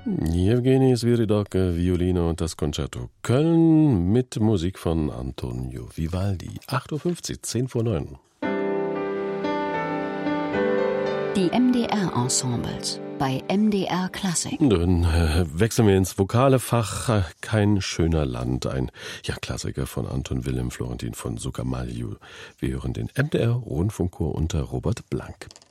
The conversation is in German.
Jewgeni Sviridok, Violine und das Concerto Köln mit Musik von Antonio Vivaldi. 8.50 Uhr, 10 vor 9. Die MDR-Ensembles bei MDR Klassik. Dann wechseln wir ins vokale Fach. Kein schöner Land, ein Klassiker von Anton Wilhelm Florentin von Sukamaliu. Wir hören den MDR Rundfunkchor unter Robert Blank.